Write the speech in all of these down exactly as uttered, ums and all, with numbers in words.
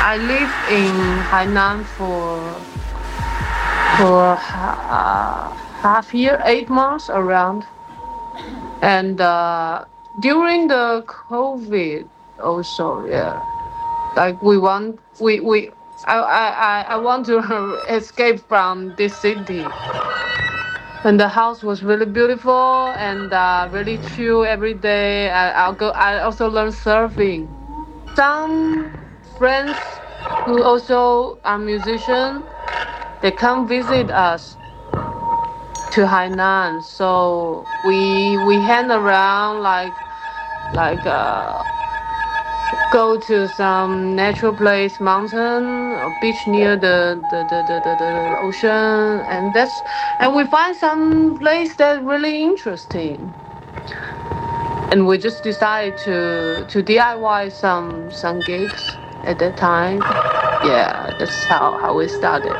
I live in Hainan for for uh, half year, eight months around, and uh, during the COVID also, yeah. Like we want, we we, I I I I want to escape from this city. And the house was really beautiful and uh, really chill every day. I, I'll go. I also learned surfing. Some friends who also are musicians, they come visit us to Hainan. So we we hang around like like uh, go to some natural place, mountain or beach near the the, the, the, the, the ocean, and that's and we find some place that really interesting. And we just decided to to D I Y some some gigs at that time. Yeah, that's how how we started.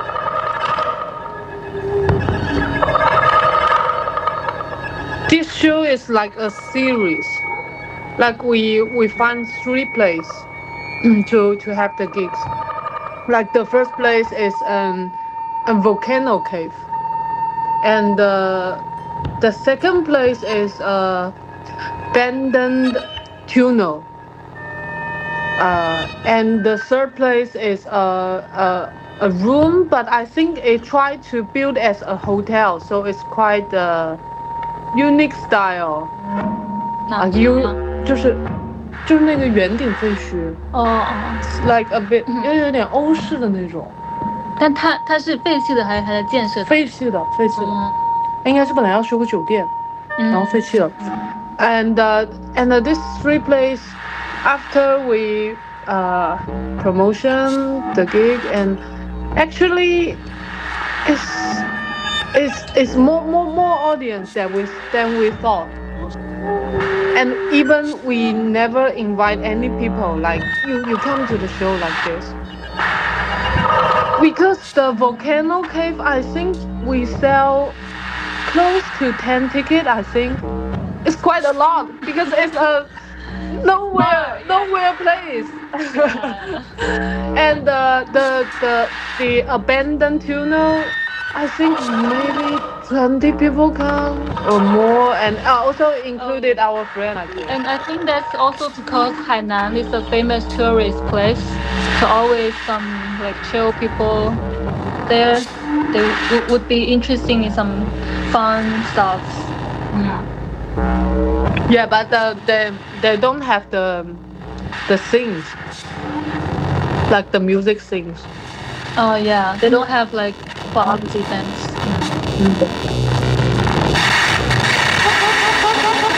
This show is like a series. Like we we find three places to to have the gigs. Like the first place is um, a volcano cave, and uh, the second place is a abandoned tunnel, uh, and the third place is a, a a room, but I think it tried to build as a hotel, so it's quite a unique style. 哪啊个 ，U 吗？ 就是就是那个圆顶废墟哦哦， ，like a bit， 嗯又有点欧式的那种， 但它它是废弃的还是还在建设的？ 废弃的，废弃的， 嗯应该是本来要修个酒店，然后嗯废弃了。And uh, and uh, this three place after we uh promotion the gig, and actually it's it's it's more more more audience than we than we thought. And even we never invite any people like you you come to the show like this, because the volcano cave, I think we sell close to ten tickets. I think it's quite a lot because it's a nowhere nowhere place. And uh, the the the abandoned tunnel, I think maybe twenty people come or more, and uh, also included our friend, I think. And I think that's also because Hainan is a famous tourist place. So always some like chill people there. They w- would be interesting in some fun stuff. Mm. Yeah, but uh, they they don't have the the scenes, like the music scenes. Oh yeah, they don't have like clubs events. Mm.